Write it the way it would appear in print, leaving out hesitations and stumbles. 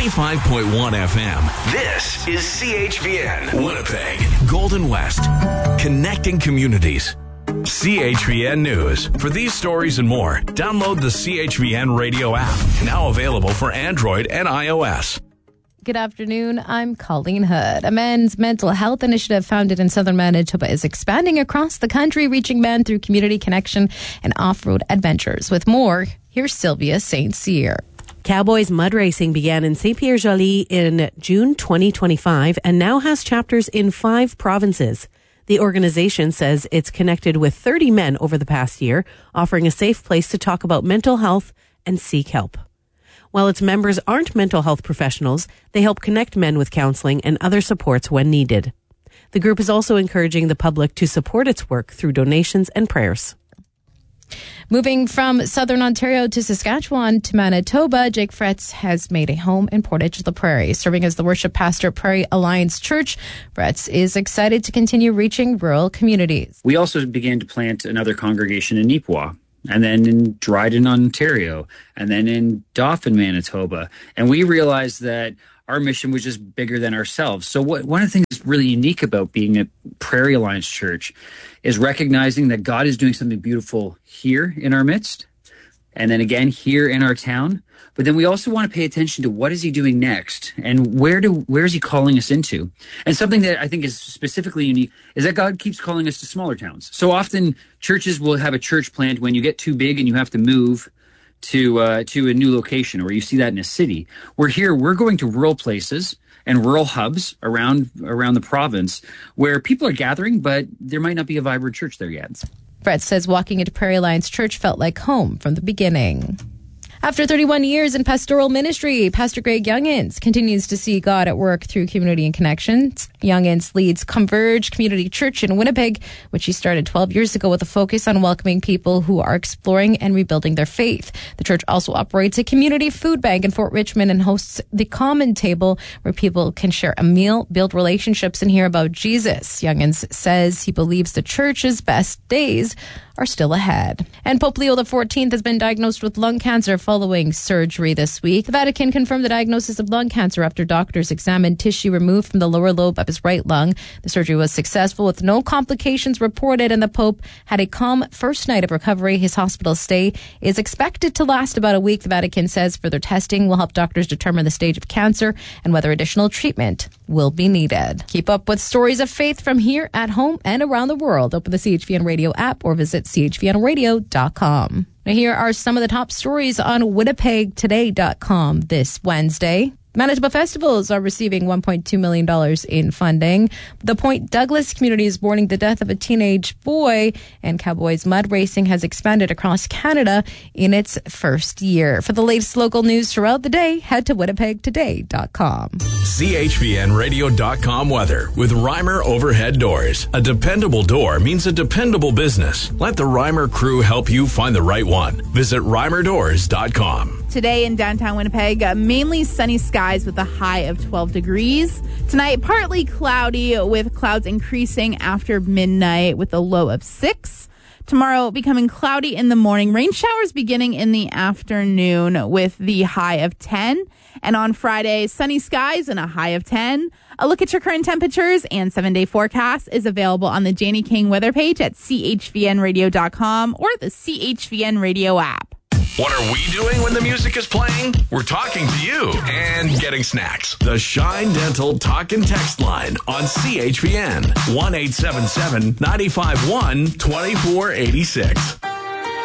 95.1 FM. This is CHVN Winnipeg, Golden West, connecting communities. CHVN News. For these stories and more, download the CHVN Radio app, now available for Android and iOS. Good afternoon. I'm Colleen Hood. A men's mental health initiative founded in southern Manitoba is expanding across the country, reaching men through community connection and off-road adventures. With more, here's Sylvia St. Cyr. Cowboys Mud Racing began in St. Pierre-Joly in June 2025 and now has chapters in 5 provinces. The organization says it's connected with 30 men over the past year, offering a safe place to talk about mental health and seek help. While its members aren't mental health professionals, they help connect men with counseling and other supports when needed. The group is also encouraging the public to support its work through donations and prayers. Moving from southern Ontario to Saskatchewan to Manitoba, Jake Fretz has made a home in Portage-la-Prairie. Serving as the worship pastor at Prairie Alliance Church, Fretz is excited to continue reaching rural communities. We also began to plant another congregation in Neepawa, and then in Dryden, Ontario, and then in Dauphin, Manitoba. And we realized that our mission was just bigger than ourselves. So one of the things that's really unique about being a Prairie Alliance Church is recognizing that God is doing something beautiful here in our midst, and then again here in our town. But then we also want to pay attention to what is he doing next, and where is he calling us into? And something that I think is specifically unique is that God keeps calling us to smaller towns. So often churches will have a church plant when you get too big and you have to move to a new location, or you see that in a city. We're going to rural places and rural hubs around the province where people are gathering, but there might not be a vibrant church there yet. Fretz says walking into Prairie Alliance Church felt like home from the beginning. After 31 years in pastoral ministry, Pastor Greg Youngins continues to see God at work through community and connections. Youngins leads Converge Community Church in Winnipeg, which he started 12 years ago with a focus on welcoming people who are exploring and rebuilding their faith. The church also operates a community food bank in Fort Richmond and hosts the Common Table, where people can share a meal, build relationships, and hear about Jesus. Youngins says he believes the church's best days are still ahead. And Pope Leo XIV has been diagnosed with lung cancer following surgery this week. The Vatican confirmed the diagnosis of lung cancer after doctors examined tissue removed from the lower lobe of his right lung. The surgery was successful with no complications reported, and the Pope had a calm first night of recovery. His hospital stay is expected to last about a week. The Vatican says further testing will help doctors determine the stage of cancer and whether additional treatment will be needed. Keep up with stories of faith from here at home and around the world. Open the CHVN Radio app or visit chvnradio.com. Now here are some of the top stories on winnipegtoday.com this Wednesday. Manitoba Festivals are receiving $1.2 million in funding. The Point Douglas community is mourning the death of a teenage boy, and Cowboys Mud Racing has expanded across Canada in its first year. For the latest local news throughout the day, head to winnipegtoday.com. CHVNradio.com weather with Reimer Overhead Doors. A dependable door means a dependable business. Let the Reimer crew help you find the right one. Visit reimerdoors.com. Today in downtown Winnipeg, mainly sunny skies with a high of 12 degrees. Tonight, partly cloudy with clouds increasing after midnight with a low of 6. Tomorrow, becoming cloudy in the morning. Rain showers beginning in the afternoon with the high of 10. And on Friday, sunny skies and a high of 10. A look at your current temperatures and 7-day forecast is available on the Janie King weather page at chvnradio.com or the CHVN Radio app. What are we doing when the music is playing? We're talking to you and getting snacks. The Shine Dental Talk and Text line on CHVN 1-877-951-2486.